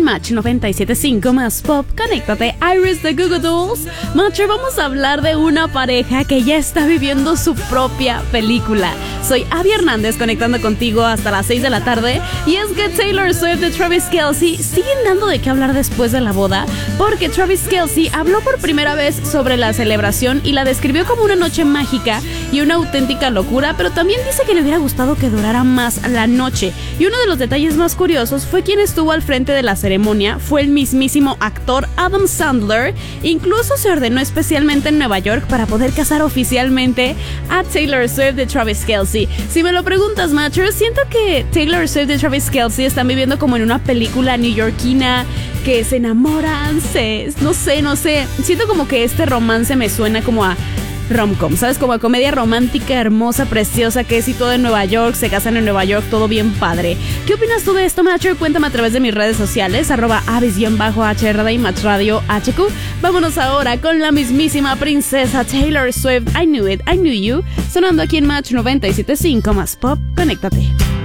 Match 97.5 más pop, conéctate, Iris de Goo Goo Dolls. Macho, vamos a hablar de una pareja que ya está viviendo su propia película. Soy Abby Hernández, conectando contigo hasta las 6 de la tarde. Y es que Taylor Swift y Travis Kelce siguen dando de qué hablar después de la boda, porque Travis Kelce habló por primera vez sobre la celebración y la describió como una noche mágica y una auténtica locura, pero también dice que le hubiera gustado que durara más la noche. Y uno de los detalles más curiosos fue quien estuvo al frente de la ceremonia, fue el mismísimo actor Adam Sandler. Incluso se ordenó especialmente en Nueva York para poder casar oficialmente a Taylor Swift y Travis Kelce. Si me lo preguntas, macho, siento que Taylor Swift y Travis Kelce están viviendo como en una película neoyorquina, que se enamoran, no sé, siento como que este romance me suena como a rom-com, ¿sabes? Como a comedia romántica, hermosa, preciosa, que es y todo en Nueva York, se casan en Nueva York, todo bien padre. ¿Qué opinas tú de esto, macho? Cuéntame a través de mis redes sociales, @avis_hrd y Match Radio HQ. Vámonos ahora con la mismísima princesa Taylor Swift, I Knew It, I Knew You, sonando aquí en Match 97.5 más pop, conéctate.